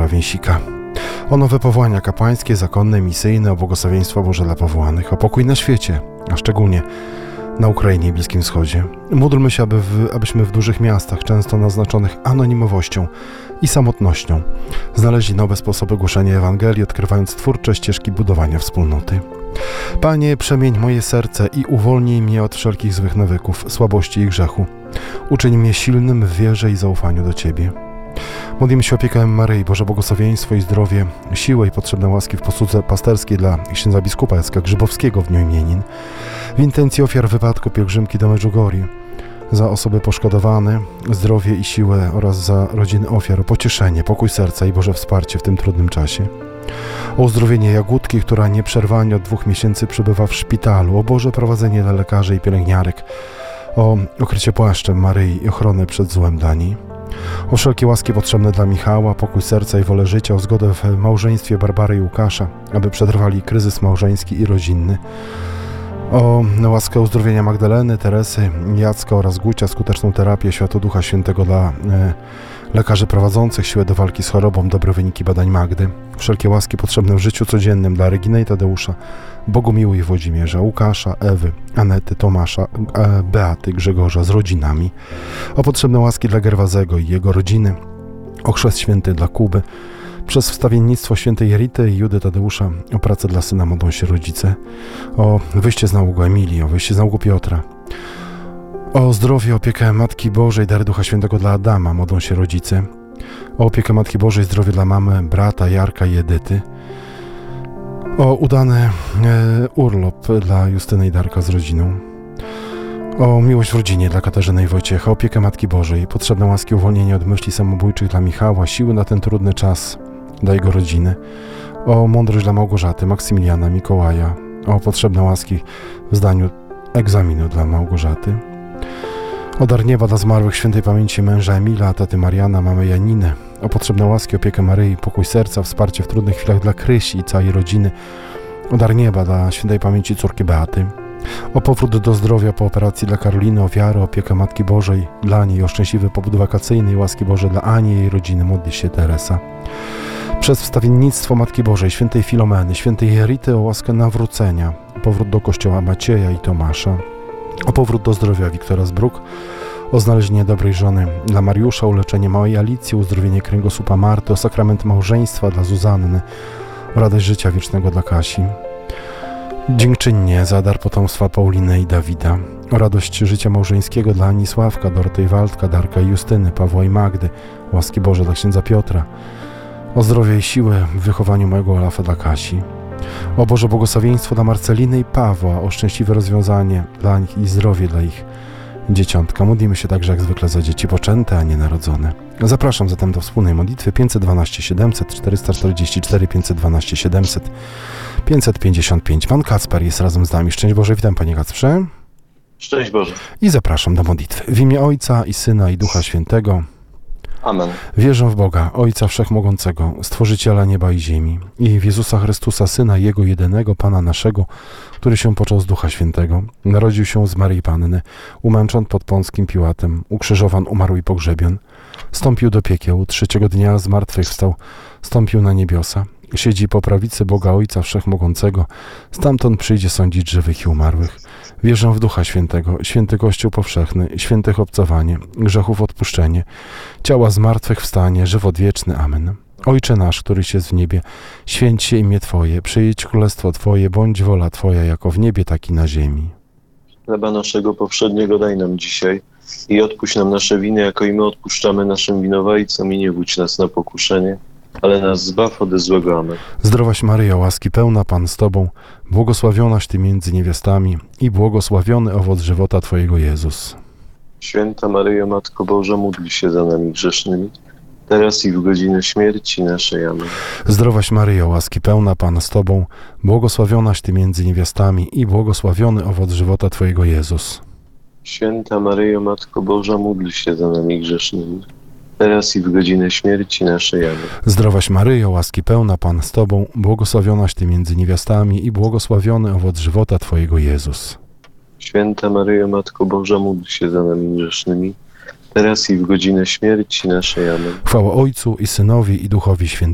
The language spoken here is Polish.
Mieczysława Więsika. O nowe powołania kapłańskie, zakonne, misyjne, o błogosławieństwo Boże dla powołanych, o pokój na świecie, a szczególnie na Ukrainie i Bliskim Wschodzie. Módlmy się, abyśmy w dużych miastach, często naznaczonych anonimowością i samotnością, znaleźli nowe sposoby głoszenia Ewangelii, odkrywając twórcze ścieżki budowania wspólnoty. Panie, przemień moje serce i uwolnij mnie od wszelkich złych nawyków, słabości i grzechu. Uczyń mnie silnym w wierze i zaufaniu do Ciebie. Modlimy się o opiekę Maryi, Boże błogosławieństwo i zdrowie, siłę i potrzebne łaski w posłudze pasterskiej dla księdza biskupa Jacka Grzybowskiego w dniu imienin, w intencji ofiar wypadku pielgrzymki do Medjugorje, za osoby poszkodowane, zdrowie i siłę oraz za rodziny ofiar, o pocieszenie, pokój serca i Boże wsparcie w tym trudnym czasie. O uzdrowienie Jagódki, która nieprzerwanie od 2 miesięcy przebywa w szpitalu, o Boże prowadzenie dla lekarzy i pielęgniarek, o okrycie płaszczem Maryi i ochronę przed złem dla niej. O wszelkie łaski potrzebne dla Michała, pokój serca i wolę życia, o zgodę w małżeństwie Barbary i Łukasza, aby przetrwali kryzys małżeński i rodzinny. O łaskę uzdrowienia Magdaleny, Teresy, Jacka oraz Gucia, skuteczną terapię, światło Ducha Świętego dla lekarzy prowadzących, siłę do walki z chorobą, dobre wyniki badań Magdy. Wszelkie łaski potrzebne w życiu codziennym dla Reginy i Tadeusza, Bogumiły i Włodzimierza, Łukasza, Ewy, Anety, Tomasza, Beaty, Grzegorza z rodzinami. O potrzebne łaski dla Gerwazego i jego rodziny. O chrzest święty dla Kuby. Przez wstawiennictwo świętej Jerity i Judy Tadeusza, o pracę dla syna modlą się rodzice, o wyjście z nałogu Emilii, o wyjście z nałogu Piotra, o zdrowie, opiekę Matki Bożej, dary Ducha Świętego dla Adama, modlą się rodzice, o opiekę Matki Bożej, zdrowie dla mamy, brata Jarka i Edyty, o udany urlop dla Justyny i Darka z rodziną, o miłość w rodzinie dla Katarzyny i Wojciecha, opiekę Matki Bożej, potrzebne łaski uwolnienia od myśli samobójczych dla Michała, siły na ten trudny czas dla jego rodziny, o mądrość dla Małgorzaty, Maksymiliana, Mikołaja, o potrzebne łaski w zdaniu egzaminu dla Małgorzaty, o dar nieba dla zmarłych świętej pamięci męża Emila, taty Mariana, mamy Janinę, o potrzebne łaski, opiekę Maryi, pokój serca, wsparcie w trudnych chwilach dla Krysi i całej rodziny, o dar nieba dla świętej pamięci córki Beaty, o powrót do zdrowia po operacji dla Karoliny, o wiarę, opiekę Matki Bożej dla niej, o szczęśliwy pobyt wakacyjny i łaski Boże dla Ani i jej rodziny, modli się Teresa. Przez wstawiennictwo Matki Bożej, świętej Filomeny, świętej Jerity, o łaskę nawrócenia, o powrót do kościoła Macieja i Tomasza, o powrót do zdrowia Wiktora z Bruk, o znalezienie dobrej żony dla Mariusza, uleczenie małej Alicji, uzdrowienie kręgosłupa Marty, o sakrament małżeństwa dla Zuzanny, o radość życia wiecznego dla Kasi. Dziękczynnie za dar potomstwa Pauliny i Dawida, o radość życia małżeńskiego dla Anisławka, Doroty i Waldka, Darka i Justyny, Pawła i Magdy, łaski Boże dla księdza Piotra, o zdrowie i siłę w wychowaniu mojego Olafa dla Kasi, o Boże błogosławieństwo dla Marceliny i Pawła, o szczęśliwe rozwiązanie dla nich i zdrowie dla ich dzieciątka. Modlimy się także jak zwykle za dzieci poczęte, a nie narodzone. Zapraszam zatem do wspólnej modlitwy 512 700 444 512 700 555. Pan Kacper jest razem z nami. Szczęść Boże, witam Panie Kacprze. Szczęść Boże. I zapraszam do modlitwy. W imię Ojca i Syna i Ducha Świętego. Amen. Wierzę w Boga, Ojca Wszechmogącego, Stworzyciela nieba i ziemi, i w Jezusa Chrystusa, Syna Jego jedynego, Pana naszego, który się począł z Ducha Świętego, narodził się z Maryi Panny, umęczon pod Pąckim Piłatem, ukrzyżowan, umarł i pogrzebion, wstąpił do piekieł, 3. dnia zmartwychwstał, wstąpił na niebiosa, siedzi po prawicy Boga Ojca Wszechmogącego, stamtąd przyjdzie sądzić żywych i umarłych. Wierzę w Ducha Świętego, święty Kościół powszechny, świętych obcowanie, grzechów odpuszczenie, ciała zmartwychwstanie, żywot wieczny. Amen. Ojcze nasz, któryś jest w niebie, święć się imię Twoje, przyjdź królestwo Twoje, bądź wola Twoja, jako w niebie, tak i na ziemi. Chleba naszego powszedniego daj nam dzisiaj i odpuść nam nasze winy, jako i my odpuszczamy naszym winowajcom, i nie wódź nas na pokuszenie, ale nas zbaw ode złego. Amen. Zdrowaś Maryjo, łaski pełna, Pan z Tobą, błogosławionaś Ty między niewiastami i błogosławiony owoc żywota Twojego, Jezus. Święta Maryjo, Matko Boża, módl się za nami grzesznymi, teraz i w godzinę śmierci naszej. Amen. Zdrowaś Maryjo, łaski pełna, Pan z Tobą, błogosławionaś Ty między niewiastami i błogosławiony owoc żywota Twojego, Jezus. Święta Maryjo, Matko Boża, módl się za nami grzesznymi, teraz i w godzinę śmierci naszej. Amen. Zdrowaś Maryjo, łaski pełna, Pan z Tobą, błogosławionaś Ty między niewiastami i błogosławiony owoc żywota Twojego, Jezus. Święta Maryjo, Matko Boża, módl się za nami grzesznymi, teraz i w godzinę śmierci naszej. Amen. Chwała Ojcu i Synowi i Duchowi Świętemu.